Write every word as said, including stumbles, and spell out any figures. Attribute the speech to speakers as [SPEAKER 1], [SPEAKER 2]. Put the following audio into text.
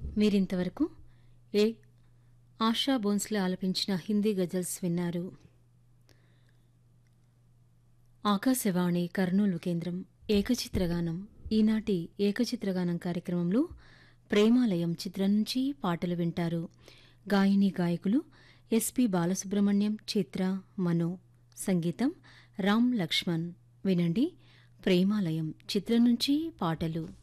[SPEAKER 1] మీరింతవరకు ఏ ఆశా భోన్స్లే ఆలపించిన హిందీ గజల్స్ విన్నారు. ఆకాశవాణి కర్నూలు కేంద్రం ఏకచిత్రగానం. ఈనాటి ఏకచిత్రగానం కార్యక్రమంలో ప్రేమాలయం చిత్రం నుంచి పాటలు వింటారు. గాయని గాయకులు ఎస్పి బాలసుబ్రహ్మణ్యం, చిత్ర, మనో. సంగీతం రామ్ లక్ష్మణ్. వినండి, ప్రేమాలయం చిత్రం నుంచి పాటలు.